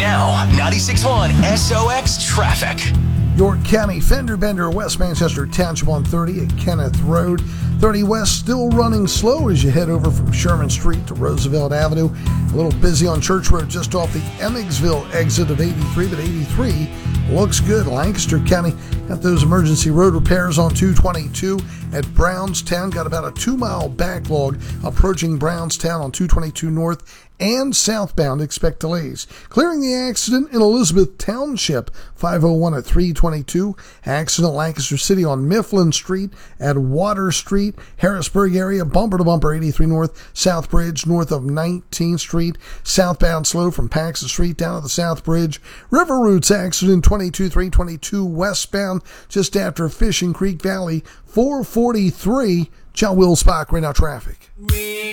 Now, 96.1 SOX traffic. York County fender bender, West Manchester Township on 30 at Kenneth Road. 30 West still running slow as you head over from Sherman Street to Roosevelt Avenue. A little busy on Church Road just off the Emmetsville exit of 83, but 83 looks good. Lancaster County got those emergency road repairs on 222 at Brownstown. Got about a 2-mile backlog approaching Brownstown on 222 north and southbound. Expect delays. Clearing the accident in Elizabeth Township, 501 at 322. Accident Lancaster City on Mifflin Street at Water Street. Harrisburg area, bumper to bumper, 83 north, South Bridge north of 19th Street. Southbound slow from Paxton Street down to the South Bridge. River Roots accident 322 westbound just after Fishing Creek Valley, 443. John Will Spock, right now traffic.